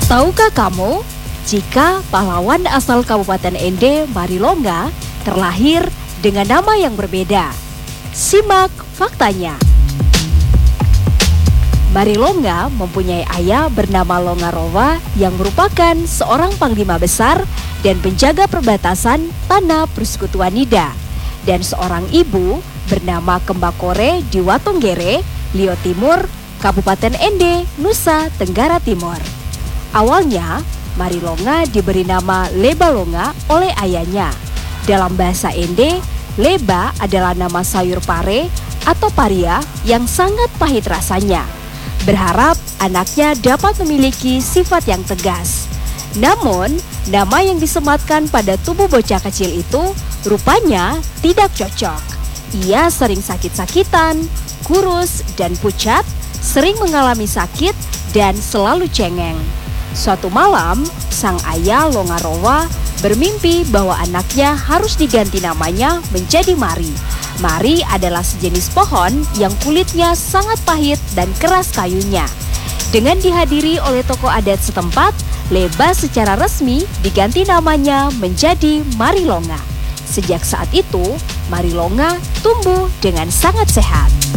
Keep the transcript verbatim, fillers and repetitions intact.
Tahukah kamu, jika pahlawan asal Kabupaten Ende, Marilonga, terlahir dengan nama yang berbeda? Simak faktanya. Marilonga mempunyai ayah bernama Longarowa yang merupakan seorang panglima besar dan penjaga perbatasan tanah Persekutuan Nida, dan seorang ibu bernama Kembakore di Watonggere, Lio Timur, Kabupaten Ende, Nusa Tenggara Timur. Awalnya, Marilonga diberi nama Lebalonga oleh ayahnya. Dalam bahasa Ende, leba adalah nama sayur pare atau paria yang sangat pahit rasanya. Berharap anaknya dapat memiliki sifat yang tegas. Namun, nama yang disematkan pada tubuh bocah kecil itu rupanya tidak cocok. Ia sering sakit-sakitan, kurus dan pucat, sering mengalami sakit dan selalu cengeng. Suatu malam, sang ayah Longarowa bermimpi bahwa anaknya harus diganti namanya menjadi Mari. Mari adalah sejenis pohon yang kulitnya sangat pahit dan keras kayunya. Dengan dihadiri oleh tokoh adat setempat, Leba secara resmi diganti namanya menjadi Marilonga. Sejak saat itu, Marilonga tumbuh dengan sangat sehat.